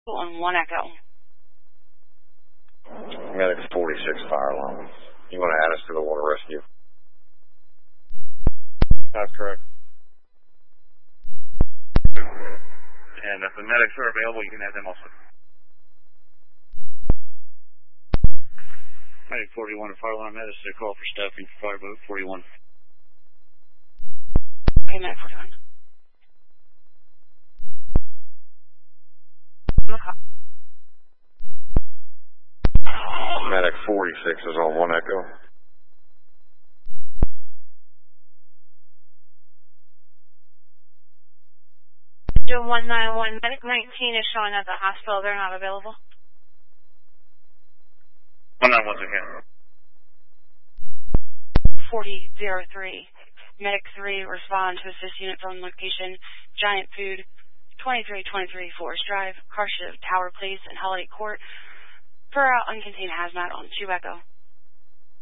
on 1 Echo. Medic 46 fire alarm. You want to add us to the water rescue? That's correct. And if the medics are available, you can add them also. Medic 41 fire alarm, that is a call for staffing for fireboat 41. Okay, Medic 41. Medic 46 is on 1 Echo. Joe 191, Medic 19 is showing at the hospital. They're not available. 191 again. 4003. Medic 3 respond to assist unit from location Giant Food, 2323 Forest Drive, Carship Tower Place, and Holiday Court for uncontained hazmat on 2 Echo.